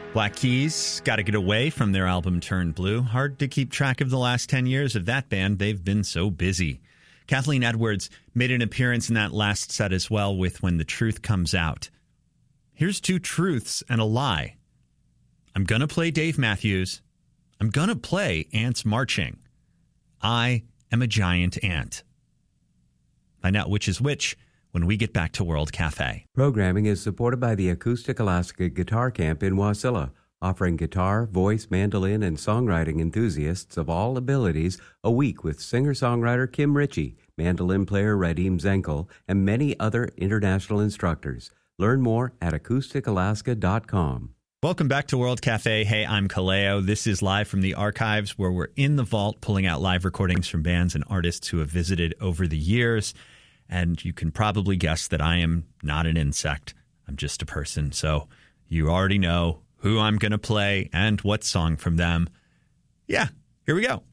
Black Keys, Gotta Get Away from their album Turn Blue. Hard to keep track of the last 10 years of that band. They've been so busy. Kathleen Edwards made an appearance in that last set as well with When the Truth Comes Out. Here's two truths and a lie. I'm going to play Dave Matthews. I'm going to play Ants Marching. I am a giant ant. Find out which is which when we get back to World Cafe. Programming is supported by the Acoustic Alaska Guitar Camp in Wasilla, offering guitar, voice, mandolin, and songwriting enthusiasts of all abilities a week with singer-songwriter Kim Ritchie, mandolin player Radim Zenkel, and many other international instructors. Learn more at acousticalaska.com. Welcome back to World Cafe. Hey, I'm Kaleo. This is live from the archives where we're in the vault pulling out live recordings from bands and artists who have visited over the years. And you can probably guess that I am not an insect. I'm just a person. So you already know who I'm going to play and what song from them. Yeah, here we go.